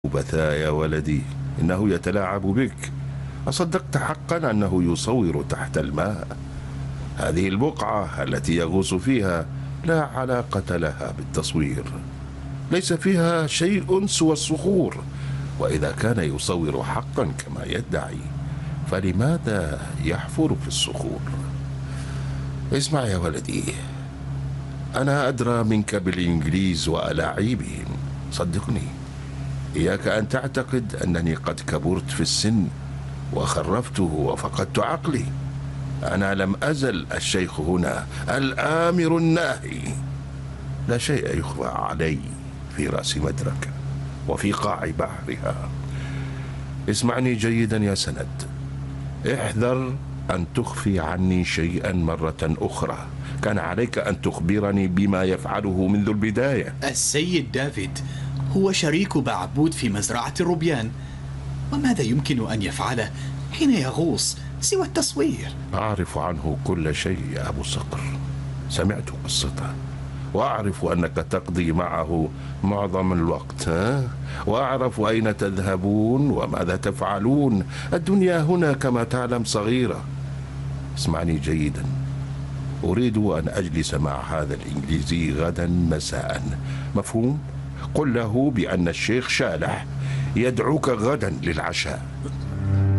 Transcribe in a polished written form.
بثا يا ولدي، إنه يتلاعب بك. أصدقت حقا أنه يصور تحت الماء؟ هذه البقعة التي يغوص فيها لا علاقة لها بالتصوير، ليس فيها شيء سوى الصخور. وإذا كان يصور حقا كما يدعي، فلماذا يحفر في الصخور؟ اسمع يا ولدي، أنا أدرى منك بالإنجليز وألاعيبهم، صدقني. إياك أن تعتقد أنني قد كبرت في السن وخرفته وفقدت عقلي. أنا لم أزل الشيخ هنا، الآمر الناهي. لا شيء يخفى علي في رأس مدركة وفي قاع بحرها. اسمعني جيدا يا سند، احذر أن تخفي عني شيئا مرة أخرى. كان عليك أن تخبرني بما يفعله منذ البداية. السيد دافيد هو شريك بعبود في مزرعة الروبيان، وماذا يمكن أن يفعله حين يغوص سوى التصوير؟ أعرف عنه كل شيء يا أبو صقر، سمعت قصته، وأعرف أنك تقضي معه معظم الوقت، وأعرف أين تذهبون وماذا تفعلون. الدنيا هنا كما تعلم صغيرة. اسمعني جيدا، أريد أن أجلس مع هذا الإنجليزي غدا مساء، مفهوم؟ قل له بأن الشيخ شالح يدعوك غدا للعشاء.